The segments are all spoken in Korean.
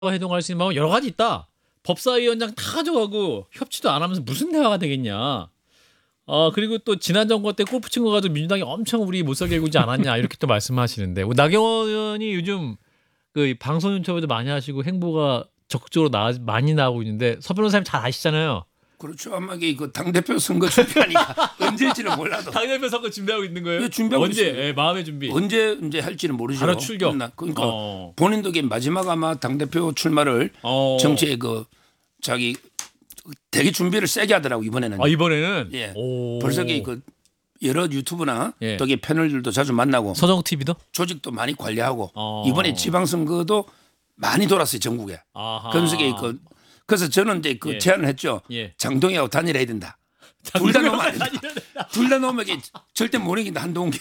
해동할 수 있는 방법 여러 가지 있다. 법사위원장 다 가져가고 협치도 안 하면서 무슨 대화가 되겠냐. 그리고 또 지난 정권 때 골프 친 거 가지고 민주당이 엄청 우리 못 살게 굴지 않았냐 이렇게 또 말씀하시는데 나경원 의원이 요즘 그 방송 인터뷰도 많이 하시고 행보가 적극적으로 많이 나오고 있는데 서 변호사님 잘 아시잖아요. 그렇죠. 아마 이게 그 당대표 선거 준비하니까 언제일지는 몰라도. 당대표 선거 준비하고 있는 거예요? 예, 준비하고 언제? 있어요. 예, 마음의 준비. 언제 할지는 모르죠. 바로 출격. 그러니까 본인도 이게 마지막 아마 당대표 출마를 정치에 그 자기 되게 준비를 세게 하더라고 이번에는. 이번에는? 예. 벌써 그 여러 유튜브나 예. 또 패널들도 자주 만나고 서정 TV도 조직도 많이 관리하고 이번에 지방선거도 많이 돌았어요 전국에. 그러면서 그래서 저는 이제 그 예. 제안을 했죠. 예. 장동희하고 단일해야 된다. 둘 다 놓으면 안 된다. 둘 다 놓으면 이게 절대 못 이긴다 한동훈 게.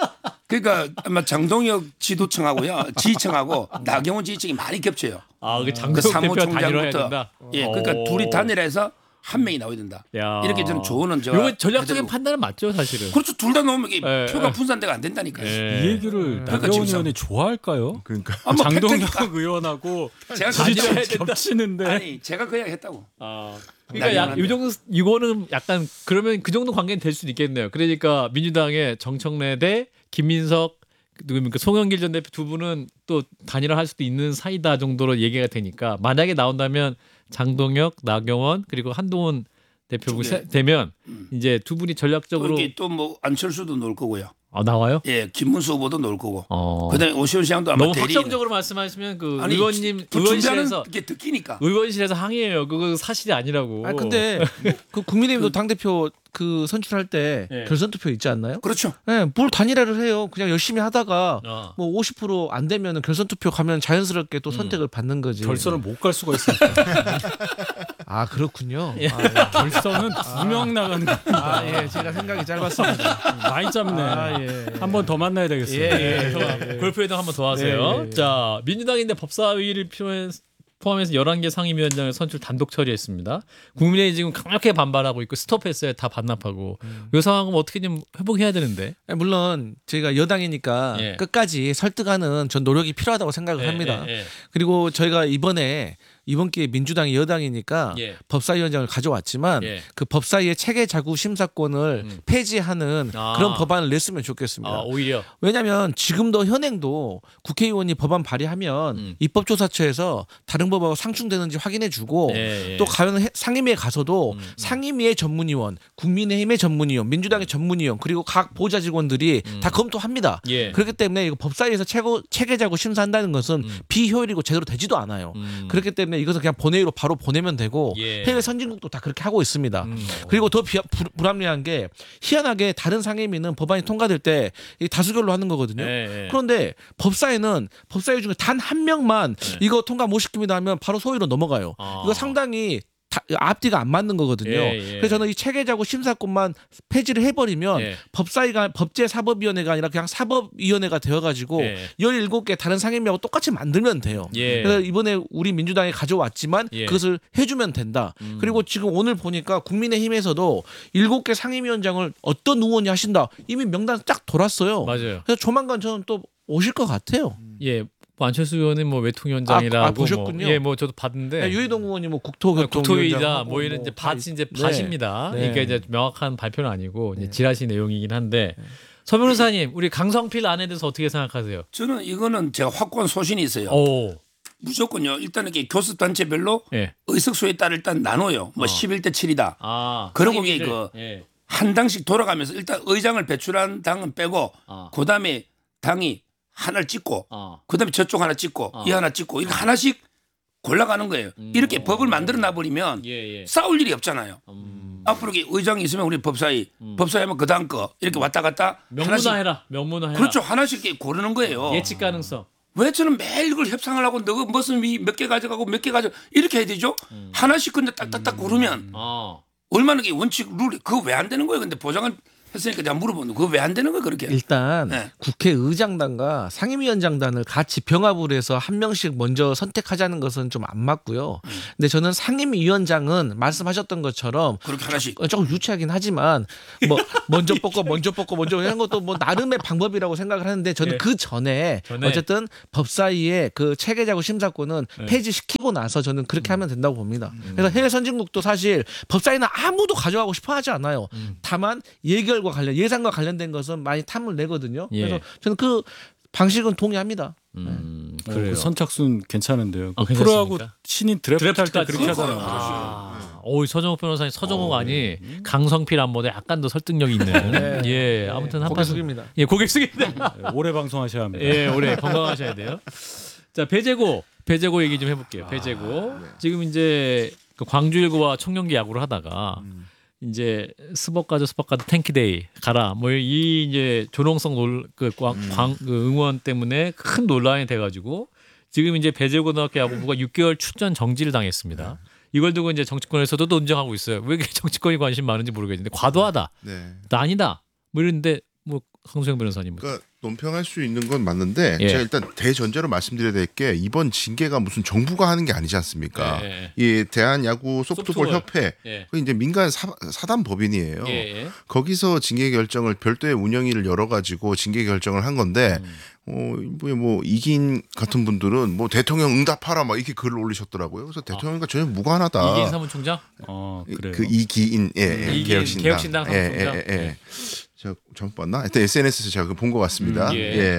그러니까 아마 장동혁 지도청하고요, 지휘청하고 나경원 지휘청이 많이 겹쳐요. 그 장동혁 대표가 단일화해야 된다. 예, 그러니까 둘이 단일해서 한 명이 나와야 된다. 야. 이렇게 저는 조언은 제가. 이거 전략적인 판단은 맞죠, 사실은. 그렇죠. 둘 다 놓으면 이게 예, 표가 분산돼가 안 된다니까요. 이 얘기를 나경원 지금 의원이 좋아할까요? 그러니까 뭐 장동혁 의원하고 제가 단일화 된다. 겹치는데. 아니 제가 그 이야기 했다고. 그러니까 이거는 약간 그러면 그 정도 관계는 될 수도 있겠네요. 그러니까 민주당의 정청래 대 김민석 누굽니까 송영길 전 대표 두 분은 또 단일화할 수도 있는 사이다 정도로 얘기가 되니까 만약에 나온다면 장동혁, 나경원 그리고 한동훈 대표가 되면 이제 두 분이 전략적으로 또 뭐 안철수도 놓을 거고요. 나와요? 예, 김문수 후보도 놓을 거고. 그다음에 오시훈 시장도 아마 너무 대리. 확정적으로 말씀하시면 의원님 의원실에서 이게 듣기니까. 의원실에서 항의해요. 그거 사실이 아니라고. 근데 그 국민의힘도 당 대표 그 선출할 때 결선 투표 있지 않나요? 그렇죠. 네, 뭘 단일화를 해요. 그냥 열심히 하다가 뭐 50%안 되면은 결선 투표 가면 자연스럽게 또 선택을 받는 거지. 결선을 못 갈 수가 있으니까. 그렇군요. 결선은 2명 나가는 거. 제가 생각이 짧았습니다. 많이 짧네. 한 번 더 만나야 되겠어요. 골프회장 한번 더 하세요. 자, 민주당인데 법사위를 포함해서 11개 상임위원장을 선출 단독 처리했습니다. 국민의힘이 지금 강력하게 반발하고 있고 스톱했어요. 다 반납하고. 이 상황은 어떻게 좀 회복해야 되는데. 물론 제가 여당이니까 끝까지 설득하는 전 노력이 필요하다고 생각을 합니다. 그리고 저희가 이번 기회에 민주당이 여당이니까 법사위원장을 가져왔지만 그 법사위의 체계 자구 심사권을 폐지하는 그런 법안을 냈으면 좋겠습니다. 오히려. 왜냐하면 지금도 현행도 국회의원이 법안 발의하면 입법조사처에서 다른 법하고 상충되는지 확인해주고 또 과연 상임위에 가서도 상임위의 전문위원, 국민의힘의 전문위원, 민주당의 전문위원 그리고 각 보좌 직원들이 다 검토합니다. 그렇기 때문에 이거 법사위에서 체계 자구 심사한다는 것은 비효율이고 제대로 되지도 않아요. 그렇기 때문에 이것을 그냥 본회의로 바로 보내면 되고 해외 선진국도 다 그렇게 하고 있습니다. 그리고 더 불합리한 게 희한하게 다른 상임위는 법안이 통과될 때 다수결로 하는 거거든요. 그런데 법사위 중에 단 한 명만 이거 통과 못 시킵니다 하면 바로 소위로 넘어가요. 이거 상당히 앞뒤가 안 맞는 거거든요. 그래서 저는 이 체계자구 심사권만 폐지를 해버리면 법사위가 법제사법위원회가 아니라 그냥 사법위원회가 되어가지고 17개 다른 상임위하고 똑같이 만들면 돼요. 그래서 이번에 우리 민주당이 가져왔지만 그것을 해주면 된다. 그리고 지금 오늘 보니까 국민의힘에서도 7개 상임위원장을 어떤 의원이 하신다. 이미 명단 쫙 돌았어요. 맞아요. 그래서 조만간 저는 또 오실 것 같아요. 안철수 의원은 뭐 외통위원장이라고 보셨군요. 뭐 저도 봤는데 유해동 의원이 뭐 국토위다 뭐 이런 이제 밭입니다. 그러니까 이제 명확한 발표는 아니고 이제 지라시 내용이긴 한데 서 변호사님 우리 강성필 안에 대해서 어떻게 생각하세요? 저는 이거는 제가 확고한 소신이 있어요. 무조건요. 일단 이렇게 교섭 단체별로 의석수에 따라 일단 나눠요. 뭐 11대 7이다. 그리고 이게 한 당씩 돌아가면서 일단 의장을 배출한 당은 빼고 그다음에 당이 하나를 찍고 그다음에 저쪽 하나 찍고 이 하나 찍고 이렇게 하나씩 골라가는 거예요. 이렇게 법을 만들어 놔버리면 싸울 일이 없잖아요. 앞으로 의장이 있으면 우리 법사위 하면 그다음 거 이렇게 왔다 갔다 명문화해라. 그렇죠. 하나씩 이렇게 고르는 거예요. 예측 가능성. 왜 저는 매일 이걸 협상을 하고 너가 무슨 몇 개 가져가고 몇 개 가져 이렇게 해야 되죠? 하나씩 근데 딱딱딱 고르면 얼마나 게 원칙 룰이 그거 왜 안 되는 거예요? 근데 보장을 했으니까 제가 물어보는 그거 왜 안 되는 거예요 그렇게? 일단 국회의장단과 상임위원장단을 같이 병합을 해서 한 명씩 먼저 선택하자는 것은 좀 안 맞고요. 근데 저는 상임위원장은 말씀하셨던 것처럼 그렇게 하나씩 조금 유치하긴 하지만 뭐 먼저 뽑고 이런 것도 뭐 나름의 방법이라고 생각을 하는데 저는 그 전에 어쨌든 법사위의 그 체계자구 심사권은 폐지시키고 나서 저는 그렇게 하면 된다고 봅니다. 그래서 해외 선진국도 사실 법사위는 아무도 가져가고 싶어 하지 않아요. 다만 예산과 관련된 것은 많이 탐을 내거든요. 그래서 저는 그 방식은 동의합니다. 그래요. 그 선착순 괜찮은데요. 프로하고 신인 드래프트 할 때 그렇게 하잖아요. 서정욱 변호사님 서정욱 아니 강성필 안보다 약간 더 설득력이 있는. 예, 아무튼 고개 숙입니다. 예, 고개 숙입니다. 오래 방송하셔야 합니다. 예, 오래 건강하셔야 돼요. 자, 배재고 얘기 좀 해볼게요. 배재고 지금 이제 그 광주일고와 청룡기 야구를 하다가 이제 스벅가드 탱키데이 가라 뭐 이 이제 조롱성 그 응원 때문에 큰 논란이 돼가지고 지금 이제 배재고등학교 야구부가 6개월 출전 정지를 당했습니다. 이걸 두고 이제 정치권에서도 논쟁하고 있어요. 왜 이렇게 정치권이 관심 많은지 모르겠는데 과도하다, 아니다 뭐 이런데 뭐 강수영 변호사님. 그러니까 논평할 수 있는 건 맞는데 제가 일단 대전제로 말씀드려야 될 게 이번 징계가 무슨 정부가 하는 게 아니지 않습니까? 이 대한야구 소프트볼 협회 그 이제 민간 사단 법인이에요. 거기서 징계 결정을 별도의 운영위를 열어가지고 징계 결정을 한 건데 뭐 이긴 같은 분들은 뭐 대통령 응답하라 막 이렇게 글을 올리셨더라고요. 그래서 대통령과 전혀 무관하다. 이기인 사무총장? 그래요. 그 이기인 개혁신당 사무총장. 제가 잘못 봤나? 하여튼 SNS에서 제가 본 것 같습니다.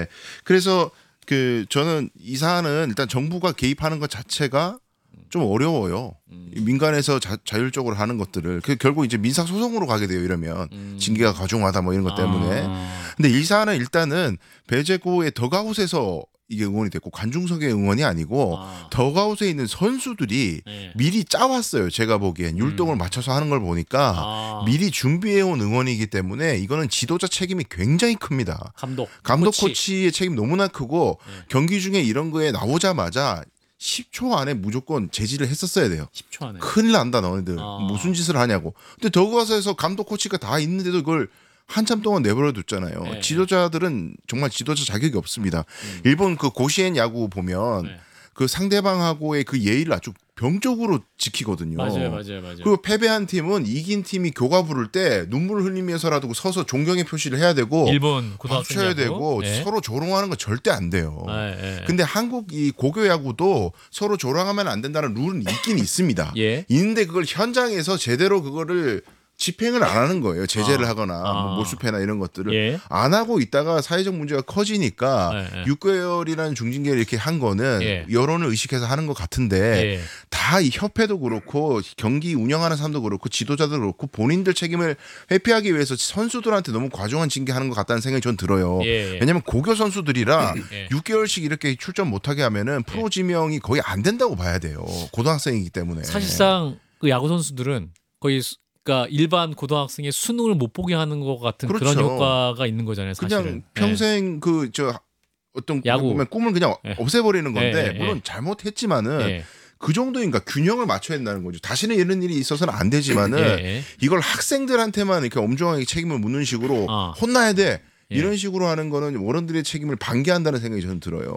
그래서 그 저는 이 사안은 일단 정부가 개입하는 것 자체가 좀 어려워요. 민간에서 자율적으로 하는 것들을 결국 이제 민사 소송으로 가게 돼요. 이러면 징계가 과중하다 뭐 이런 것 때문에. 근데 이 사안은 일단은 배재고의 덕아웃에서 이게 응원이 됐고 관중석의 응원이 아니고 덕아웃에 있는 선수들이 미리 짜왔어요. 제가 보기엔 율동을 맞춰서 하는 걸 보니까 미리 준비해온 응원이기 때문에 이거는 지도자 책임이 굉장히 큽니다. 감독 코치의 책임 너무나 크고 경기 중에 이런 거에 나오자마자 10초 안에 무조건 제지를 했었어야 돼요. 10초 안에. 큰일 난다 너네들. 무슨 짓을 하냐고. 근데 덕아웃에서 감독 코치가 다 있는데도 이걸 한참 동안 내버려 뒀잖아요. 지도자들은 정말 지도자 자격이 없습니다. 일본 그 고시엔 야구 보면 그 상대방하고의 그 예의를 아주 병적으로 지키거든요. 맞아요. 그리고 패배한 팀은 이긴 팀이 교가 부를 때 눈물을 흘리면서라도 서서 존경의 표시를 해야 되고 일본 박수 쳐야 되고 서로 조롱하는 건 절대 안 돼요. 근데 한국 이 고교 야구도 서로 조롱하면 안 된다는 룰은 있긴 있습니다. 있는데 그걸 현장에서 제대로 그거를 집행을 안 하는 거예요. 제재를 하거나 뭐 몰수패나 이런 것들을 안 하고 있다가 사회적 문제가 커지니까 6개월이라는 중징계를 이렇게 한 거는 여론을 의식해서 하는 것 같은데 다 이 협회도 그렇고 경기 운영하는 사람도 그렇고 지도자도 그렇고 본인들 책임을 회피하기 위해서 선수들한테 너무 과중한 징계하는 것 같다는 생각이 전 들어요. 왜냐하면 고교 선수들이라 6개월씩 이렇게 출전 못하게 하면은 프로 지명이 거의 안 된다고 봐야 돼요. 고등학생이기 때문에. 사실상 그 야구 선수들은 거의 그러니까 일반 고등학생의 수능을 못 보게 하는 것 같은 그런 효과가 있는 거잖아요. 사실은. 그냥 평생 그 저 어떤 야구 보면 꿈을 그냥 없애버리는 건데 물론 잘못했지만은 그 정도인가 균형을 맞춰야 된다는 거죠. 다시는 이런 일이 있어서는 안 되지만은 이걸 학생들한테만 이렇게 엄중하게 책임을 묻는 식으로 혼나야 돼. 이런 식으로 하는 거는 어른들의 책임을 방기한다는 생각이 저는 들어요.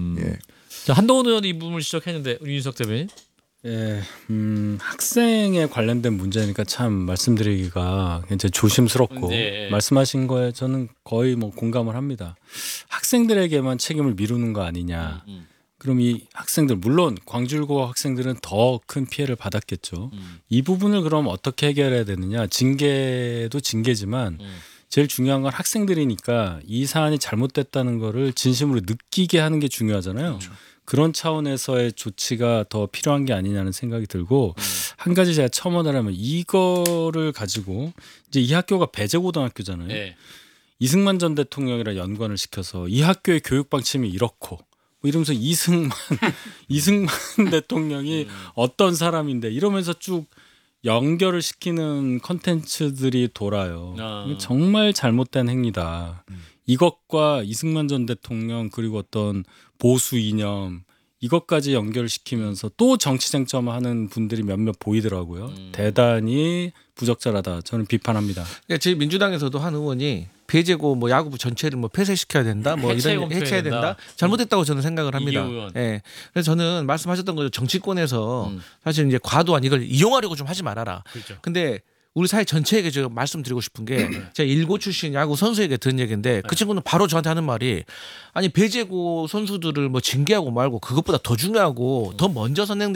자, 한동훈 의원 이 부분을 지적했는데 우리 윤석 대변인. 학생에 관련된 문제니까 참 말씀드리기가 굉장히 조심스럽고 말씀하신 거에 저는 거의 뭐 공감을 합니다. 학생들에게만 책임을 미루는 거 아니냐. 그럼 이 학생들 물론 광주일고 학생들은 더 큰 피해를 받았겠죠. 이 부분을 그럼 어떻게 해결해야 되느냐. 징계도 징계지만 제일 중요한 건 학생들이니까 이 사안이 잘못됐다는 거를 진심으로 느끼게 하는 게 중요하잖아요. 그런 차원에서의 조치가 더 필요한 게 아니냐는 생각이 들고 한 가지 제가 첨언하려면 이거를 가지고 이제 이 학교가 배재고등학교잖아요. 이승만 전 대통령이랑 연관을 시켜서 이 학교의 교육 방침이 이렇고 뭐 이러면서 이승만 대통령이 어떤 사람인데 이러면서 쭉 연결을 시키는 컨텐츠들이 돌아요. 정말 잘못된 행위다. 이것과 이승만 전 대통령 그리고 어떤 보수 이념 이것까지 연결시키면서 또 정치 쟁점하는 분들이 몇몇 보이더라고요. 대단히 부적절하다. 저는 비판합니다. 그러니까 저희 민주당에서도 한 의원이 배제고 뭐 야구부 전체를 뭐 폐쇄시켜야 된다, 뭐 이런 해체해야 된다. 잘못됐다고 저는 생각을 합니다. 예. 그래서 저는 말씀하셨던 거죠. 정치권에서 사실 이제 과도한 이걸 이용하려고 좀 하지 말아라. 그렇죠. 근데 우리 사회 전체에게 제가 말씀드리고 싶은 게 제가 일고 출신 야구 선수에게 들은 얘기인데 그 친구는 바로 저한테 하는 말이 아니 배제고 선수들을 뭐 징계하고 말고 그것보다 더 중요하고 더 먼저 선행돼야